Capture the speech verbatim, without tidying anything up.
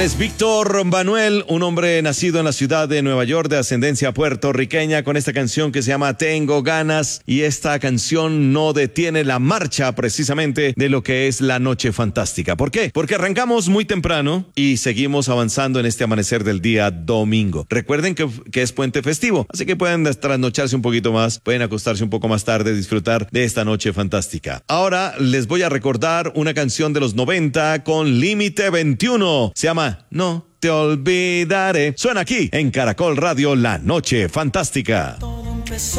Es Víctor Manuel, un hombre nacido en la ciudad de Nueva York de ascendencia puertorriqueña, con esta canción que se llama Tengo Ganas, y esta canción no detiene la marcha precisamente de lo que es la noche fantástica. ¿Por qué? Porque arrancamos muy temprano y seguimos avanzando en este amanecer del día domingo. Recuerden que, que es puente festivo, así que pueden trasnocharse un poquito más, pueden acostarse un poco más tarde, disfrutar de esta noche fantástica. Ahora les voy a recordar una canción de los noventa con Límite veintiuno. Se llama No te olvidaré. Suena aquí en Caracol Radio, La Noche Fantástica.